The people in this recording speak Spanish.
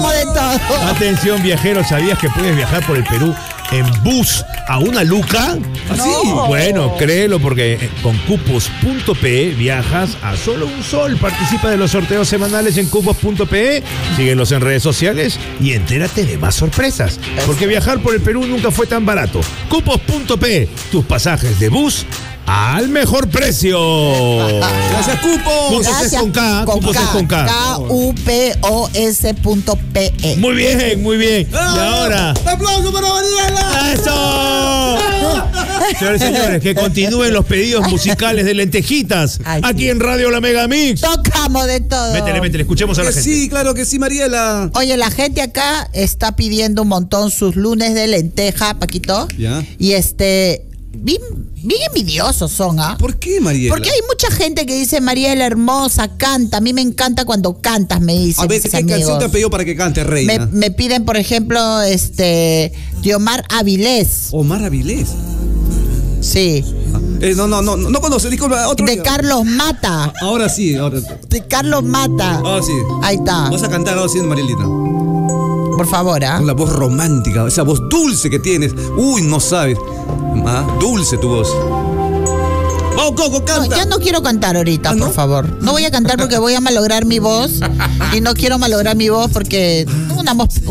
Tocamos de todo. Atención, viajeros, ¿sabías que puedes viajar por el Perú en bus a una luca? No. ¿Así? Bueno, créelo, porque con cupos.pe viajas a solo un sol. Participa de los sorteos semanales en cupos.pe, síguenos en redes sociales y entérate de más sorpresas. Porque viajar por el Perú nunca fue tan barato. Cupos.pe, tus pasajes de bus al mejor precio. Gracias, Cupos. Cupos es con K. Cupos es con K. Kupos.pe. Muy bien, muy bien. Y ahora... ¡Aplauso para Mariela! ¡Eso! Señores y señores, que continúen los pedidos musicales de Lentejitas. Ay, aquí sí. en Radio La Mega Mix. Tocamos de todo. Métele, escuchemos a la gente. Sí, claro que sí, Mariela. Oye, la gente acá está pidiendo un montón sus lunes de lenteja, Paquito. Ya. Y bien envidiosos son, ¿ah? ¿Por qué, Mariela? Porque hay mucha gente que dice, Mariela hermosa, canta. A mí me encanta cuando cantas, me dicen. A ver, mis ¿qué amigos. canción te ha pedido para que cante, reina? Me piden, por ejemplo, de Omar Avilés. Omar Avilés. Sí. No conoce, disculpa, otro. De Carlos Mata. Ahora sí, ahora. De Carlos Mata. Ahora sí. Ahí está. Vas a cantar ahora sí, Marielita. Por favor, ¿ah? Con la voz romántica, esa voz dulce que tienes. Uy, no sabes. Dulce tu voz. ¡Vamos, Coco, No, canta! ya no quiero cantar ahorita, ¿No? por favor. No voy a cantar porque voy a malograr mi voz. Y no quiero malograr mi voz porque